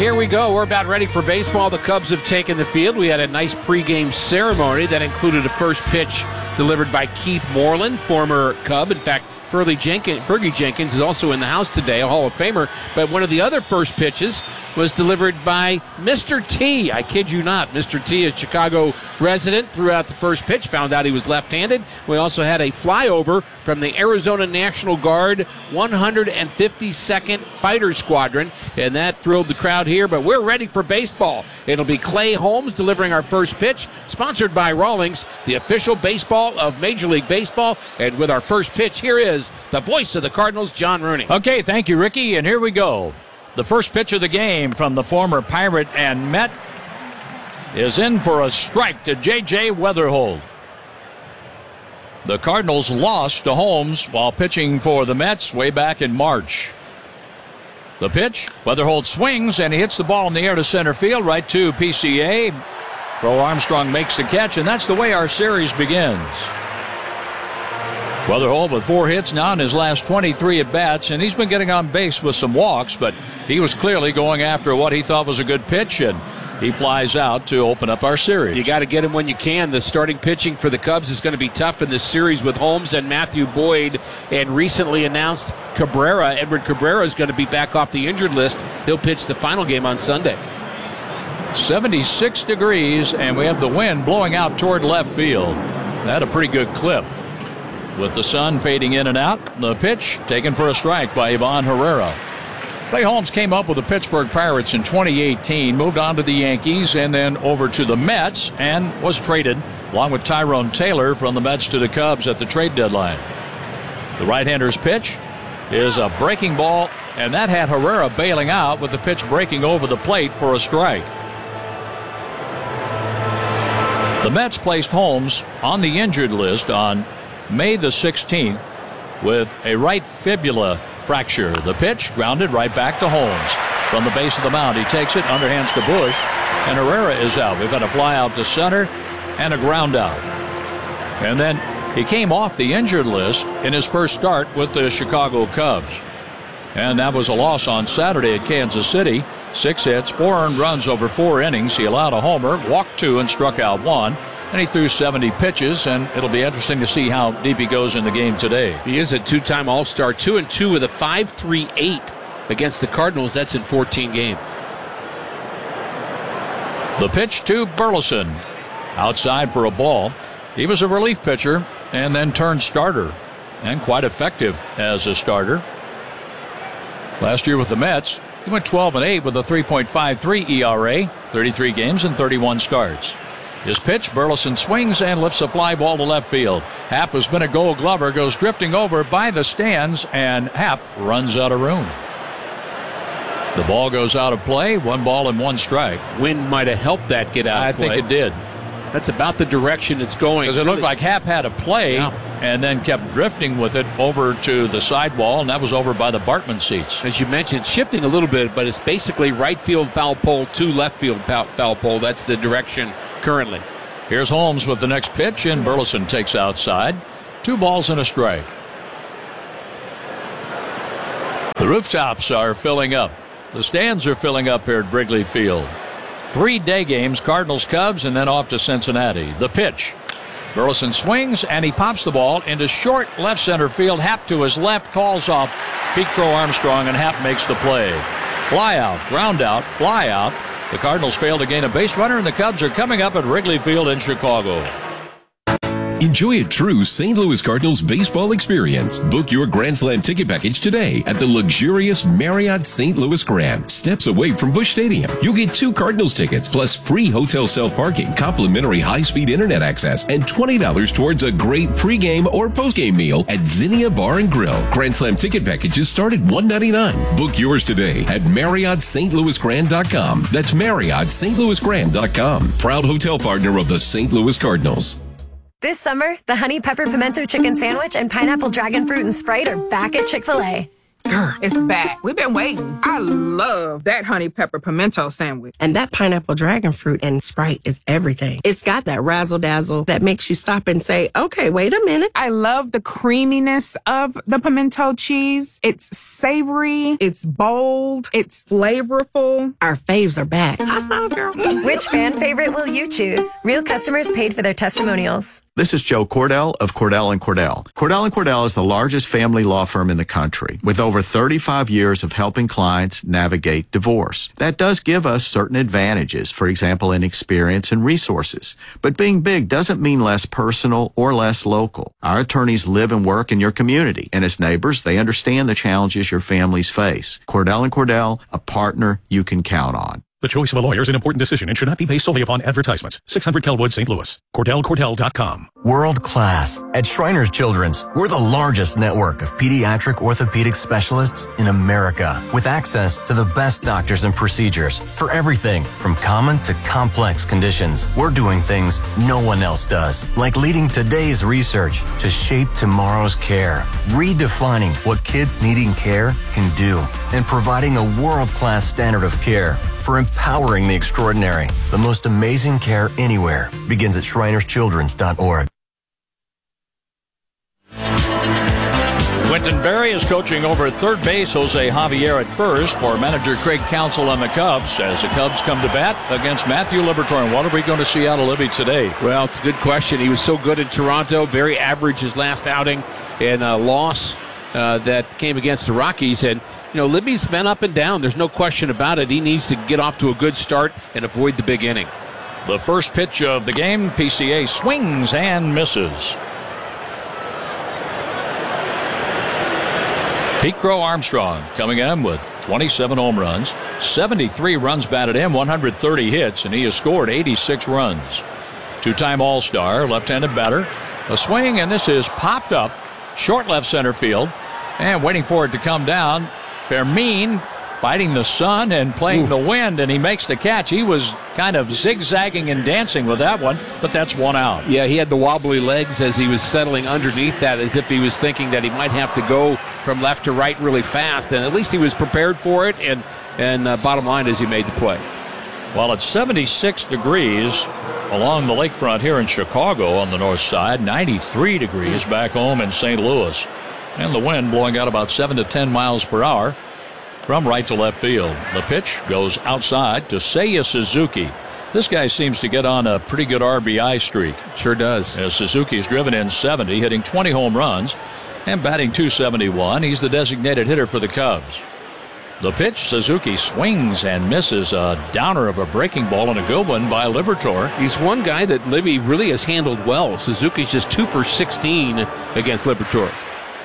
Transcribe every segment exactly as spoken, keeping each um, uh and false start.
here we go. We're about ready for baseball. The Cubs have taken the field. We had a nice pregame ceremony that included a first pitch delivered by Keith Moreland, former Cub. In fact, Fergie Jenkins, Fergie Jenkins is also in the house today, a Hall of Famer. But one of the other first pitches was delivered by Mister T. I kid you not. Mister T, a Chicago resident, threw out the first pitch, found out he was left-handed. We also had a flyover from the Arizona National Guard one hundred fifty-second Fighter Squadron, and that thrilled the crowd here. But we're ready for baseball. It'll be Clay Holmes delivering our first pitch, sponsored by Rawlings, the official baseball of Major League Baseball. And with our first pitch, here is the voice of the Cardinals, John Rooney. Okay, thank you, Ricky, and here we go. The first pitch of the game from the former Pirate and Met is in for a strike to J J Weatherhold. The Cardinals lost to Holmes while pitching for the Mets way back in March. The pitch, Weatherhold swings, and he hits the ball in the air to center field, right to P C A. Crow Armstrong makes the catch, and that's the way our series begins. Weatherhold with four hits now in his last twenty-three at-bats, and he's been getting on base with some walks, but he was clearly going after what he thought was a good pitch, and he flies out to open up our series. You got to get him when you can. The starting pitching for the Cubs is going to be tough in this series with Holmes and Matthew Boyd, and recently announced Cabrera, Edward Cabrera, is going to be back off the injured list. He'll pitch the final game on Sunday. seventy-six degrees, and we have the wind blowing out toward left field. That had a pretty good clip. With the sun fading in and out, the pitch taken for a strike by Ivan Herrera. Clay Holmes came up with the Pittsburgh Pirates in twenty eighteen, moved on to the Yankees, and then over to the Mets, and was traded, along with Tyrone Taylor, from the Mets to the Cubs at the trade deadline. The right-hander's pitch is a breaking ball, and that had Herrera bailing out with the pitch breaking over the plate for a strike. The Mets placed Holmes on the injured list on May the sixteenth with a right fibula fracture. The pitch grounded right back to Holmes. From the base of the mound, he takes it, underhands to Bush, and Herrera is out. We've got a fly out to center and a ground out. And then he came off the injured list in his first start with the Chicago Cubs. And that was a loss on Saturday at Kansas City. Six hits, four earned runs over four innings. He allowed a homer, walked two, and struck out one. And he threw seventy pitches, and it'll be interesting to see how deep he goes in the game today. He is a two-time All-Star, two and two with a five point three eight against the Cardinals. That's in fourteen games. The pitch to Burleson, outside for a ball. He was a relief pitcher and then turned starter, and quite effective as a starter. Last year with the Mets, he went twelve and eight with a three point five three E R A, thirty-three games and thirty-one starts. His pitch, Burleson swings and lifts a fly ball to left field. Happ, who's been a Gold Glover, goes drifting over by the stands, and Happ runs out of room. The ball goes out of play, one ball and one strike. Wind might have helped that get out I of play. I think it did. That's about the direction it's going. Because it looked like Happ had a play, yeah, and then kept drifting with it over to the sidewall, and that was over by the Bartman seats. As you mentioned, shifting a little bit, but it's basically right field foul pole to left field foul pole. That's the direction currently. Here's Holmes with the next pitch, and Burleson takes outside. Two balls and a strike. The rooftops are filling up. The stands are filling up here at Wrigley Field. Three day games, Cardinals, Cubs, and then off to Cincinnati. The pitch. Burleson swings, and he pops the ball into short left center field. Happ to his left calls off Pete Crow Armstrong, and Happ makes the play. Fly out, ground out, fly out. The Cardinals fail to gain a base runner, and the Cubs are coming up at Wrigley Field in Chicago. Enjoy a true Saint Louis Cardinals baseball experience. Book your Grand Slam ticket package today at the luxurious Marriott Saint Louis Grand, steps away from Busch Stadium. You'll get two Cardinals tickets plus free hotel self-parking, complimentary high-speed internet access, and twenty dollars towards a great pregame or postgame meal at Zinnia Bar and Grill. Grand Slam ticket packages start at one hundred ninety-nine dollars. Book yours today at Marriott Saint Louis Grand dot com. That's Marriott Saint Louis Grand dot com. Proud hotel partner of the Saint Louis Cardinals. This summer, the Honey Pepper Pimento Chicken Sandwich and Pineapple Dragon Fruit and Sprite are back at Chick-fil-A. Girl, it's back. We've been waiting. I love that honey pepper pimento sandwich. And that pineapple dragon fruit and Sprite is everything. It's got that razzle dazzle that makes you stop and say, okay, wait a minute. I love the creaminess of the pimento cheese. It's savory. It's bold. It's flavorful. Our faves are back. I saw, girl. Which fan favorite will you choose? Real customers paid for their testimonials. This is Joe Cordell of Cordell and Cordell. Cordell and Cordell is the largest family law firm in the country with over thirty-five years of helping clients navigate divorce. That does give us certain advantages, for example, in experience and resources. But being big doesn't mean less personal or less local. Our attorneys live and work in your community, and as neighbors, they understand the challenges your families face. Cordell and Cordell, a partner you can count on. The choice of a lawyer is an important decision and should not be based solely upon advertisements. six hundred Kelwood, Saint Louis. Cordell Cordell dot com. World class. At Shriners Children's, we're the largest network of pediatric orthopedic specialists in America, with access to the best doctors and procedures for everything from common to complex conditions. We're doing things no one else does, like leading today's research to shape tomorrow's care, redefining what kids needing care can do, and providing a world-class standard of care for empowering the extraordinary. The most amazing care anywhere begins at Shriners Children's dot org. Quentin Berry is coaching over at third base. Jose Javier at first for manager Craig Counsell and the Cubs as the Cubs come to bat against Matthew Liberatore. And what are we going to see out of Libby today? Well, it's a good question. He was so good in Toronto, very average his last outing, and a loss uh, that came against the Rockies. And you know, Libby's been up and down. There's no question about it. He needs to get off to a good start and avoid the big inning. The first pitch of the game, P C A swings and misses. Pete Crow Armstrong coming in with twenty-seven home runs, seventy-three runs batted in, one hundred thirty hits, and he has scored eighty-six runs. Two-time All-Star, left-handed batter. A swing, and this is popped up, short left center field, and waiting for it to come down. Fermin fighting the sun and playing Ooh. the wind, and he makes the catch. He was kind of zigzagging and dancing with that one, but that's one out. Yeah, he had the wobbly legs as he was settling underneath that, as if he was thinking that he might have to go from left to right really fast, and at least he was prepared for it, and, and uh, bottom line is he made the play. Well, it's seventy-six degrees along the lakefront here in Chicago on the north side, ninety-three degrees back home in Saint Louis. And the wind blowing out about seven to ten miles per hour from right to left field. The pitch goes outside to Seiya Suzuki. This guy seems to get on a pretty good R B I streak. Sure does. As Suzuki's driven in seventy, hitting twenty home runs and batting two seventy-one. He's the designated hitter for the Cubs. The pitch, Suzuki swings and misses, a downer of a breaking ball and a good one by Liberatore. He's one guy that Libby really has handled well. Suzuki's just two for sixteen against Liberatore.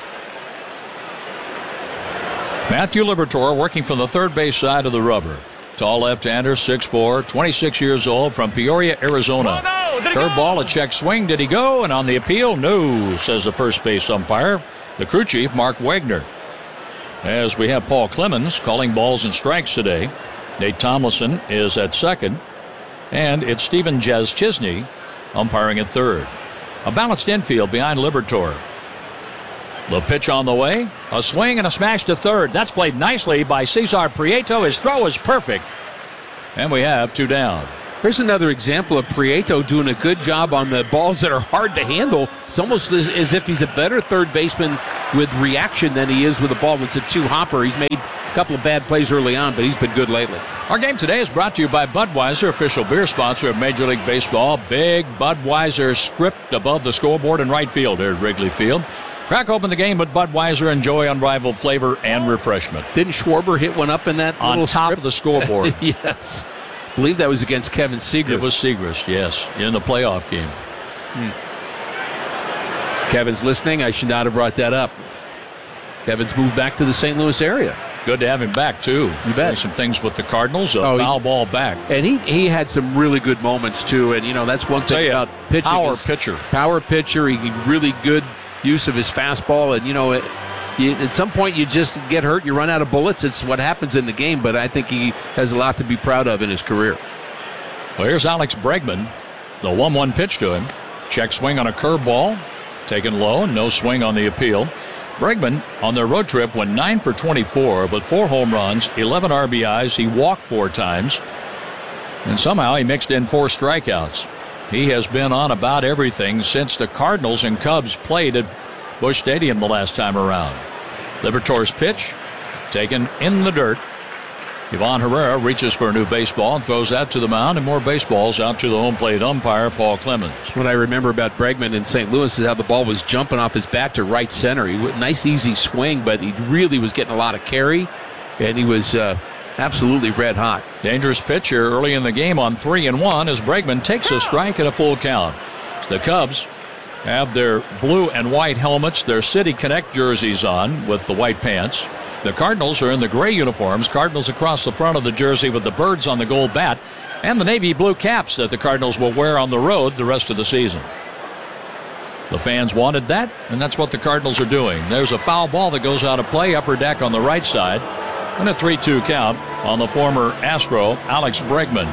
Matthew Liberatore working from the third base side of the rubber. Tall left-hander, six foot four, twenty-six years old, from Peoria, Arizona. Oh, no. Curveball, a check swing. Did he go? And on the appeal, no, says the first base umpire, the crew chief, Mark Wagner. As we have Paul Clemens calling balls and strikes today. Nate Tomlinson is at second. And it's Stephen Jazz Chisney umpiring at third. A balanced infield behind Liberatore. The pitch on the way, a swing and a smash to third. That's played nicely by Cesar Prieto. His throw is perfect. And we have two down. Here's another example of Prieto doing a good job on the balls that are hard to handle. It's almost as, as if he's a better third baseman with reaction than he is with a ball that's a two-hopper. He's made a couple of bad plays early on, but he's been good lately. Our game today is brought to you by Budweiser, official beer sponsor of Major League Baseball. Big Budweiser script above the scoreboard in right field here at Wrigley Field. Crack open the game with Budweiser. Enjoy unrivaled flavor and refreshment. Didn't Schwarber hit one up in that on little top strip? of the scoreboard? Yes. I believe that was against Kevin Segrist. It was Segrist, yes, in the playoff game. Hmm. Kevin's listening. I should not have brought that up. Kevin's moved back to the Saint Louis area. Good to have him back, too. You bet. Doing some things with the Cardinals, a oh, foul he, ball back. And he, he had some really good moments, too. And, you know, that's one thing about pitching. Power pitcher. Power pitcher. He really good use of his fastball. And, you know, it, you, at some point you just get hurt, you run out of bullets. It's what happens in the game. But I think he has a lot to be proud of in his career. Well, here's Alex Bregman. The one one pitch to him. Check swing on a curveball. Taken low, no swing on the appeal. Bregman on their road trip went nine for twenty-four with four home runs, eleven R B Is. He walked four times, and somehow he mixed in four strikeouts. He has been on about everything since the Cardinals and Cubs played at Busch Stadium the last time around. Liberatore's pitch taken in the dirt. Ivan Herrera reaches for a new baseball and throws that to the mound, and more baseballs out to the home plate umpire, Paul Clemens. What I remember about Bregman in Saint Louis is how the ball was jumping off his bat to right center. He nice, easy swing, but he really was getting a lot of carry, and he was uh, absolutely red hot. Dangerous pitch here early in the game on three and one as Bregman takes a strike at a full count. The Cubs have their blue and white helmets, their City Connect jerseys on with the white pants. The Cardinals are in the gray uniforms. Cardinals across the front of the jersey with the birds on the gold bat, and the navy blue caps that the Cardinals will wear on the road the rest of the season. The fans wanted that, and that's what the Cardinals are doing. There's a foul ball that goes out of play, upper deck on the right side, and a three two count on the former Astro, Alex Bregman.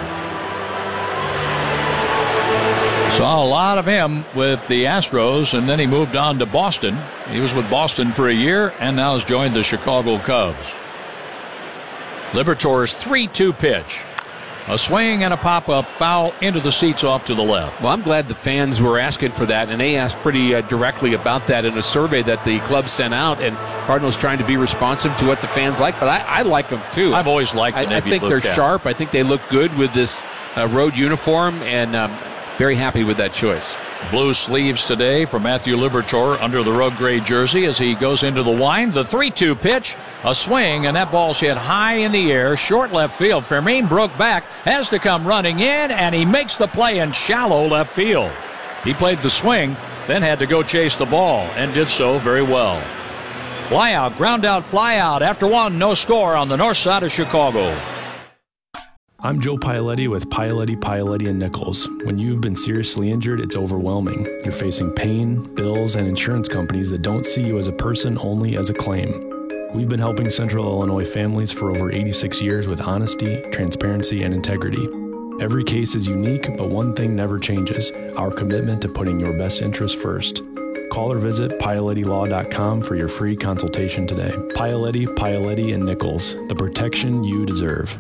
Saw a lot of him with the Astros, and then he moved on to Boston. He was with Boston for a year and now has joined the Chicago Cubs. Liberatore's three two pitch. A swing and a pop-up foul into the seats off to the left. Well, I'm glad the fans were asking for that, and they asked pretty uh, directly about that in a survey that the club sent out, and Cardinals trying to be responsive to what the fans like, but I, I like them too. I've always liked the I, navy I think blue they're cap. sharp. I think they look good with this uh, road uniform, and um, very happy with that choice. Blue sleeves today for Matthew Liberatore under the road gray jersey as he goes into the wind. The three two pitch, a swing, and that ball's hit high in the air, short left field. Fermin broke back, has to come running in, and he makes the play in shallow left field. He played the swing, then had to go chase the ball, and did so very well. Fly out, ground out, fly out. After one, no score on the north side of Chicago. I'm Joe Paoletti with Paoletti, Paoletti and Nichols. When you've been seriously injured, it's overwhelming. You're facing pain, bills, and insurance companies that don't see you as a person, only as a claim. We've been helping Central Illinois families for over eighty-six years with honesty, transparency, and integrity. Every case is unique, but one thing never changes: our commitment to putting your best interest first. Call or visit Paoletti Law dot com for your free consultation today. Paoletti, Paoletti and Nichols, the protection you deserve.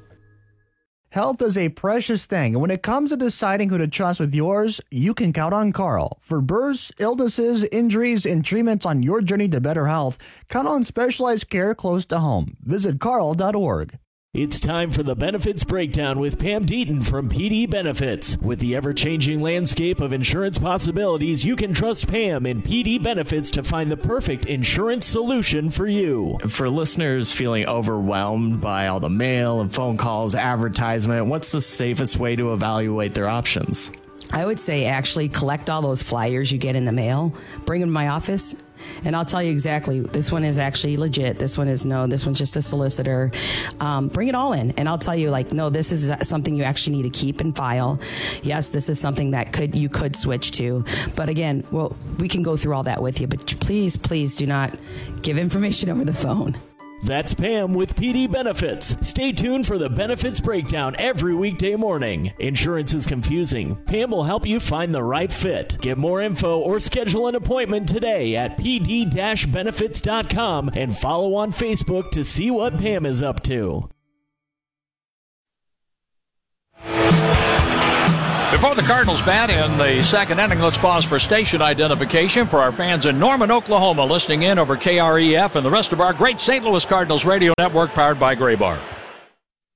Health is a precious thing, and when it comes to deciding who to trust with yours, you can count on Carl. For births, illnesses, injuries, and treatments on your journey to better health, count on specialized care close to home. Visit carl dot org. It's time for the Benefits Breakdown with Pam Deaton from P D Benefits. With the ever-changing landscape of insurance possibilities, you can trust Pam in P D Benefits to find the perfect insurance solution for you. For listeners feeling overwhelmed by all the mail and phone calls, advertisement, what's the safest way to evaluate their options? I would say actually collect all those flyers you get in the mail, bring them to my office, and I'll tell you exactly, this one is actually legit, this one is no, this one's just a solicitor. Um, bring it all in, and I'll tell you, like, no, this is something you actually need to keep and file. Yes, this is something that could you could switch to. But again, well, we can go through all that with you, but please, please do not give information over the phone. That's Pam with P D Benefits. Stay tuned for the Benefits Breakdown every weekday morning. Insurance is confusing. Pam will help you find the right fit. Get more info or schedule an appointment today at p d dash benefits dot com and follow on Facebook to see what Pam is up to. Before the Cardinals bat in the second inning, let's pause for station identification for our fans in Norman, Oklahoma, listening in over K R E F and the rest of our great Saint Louis Cardinals radio network powered by Graybar.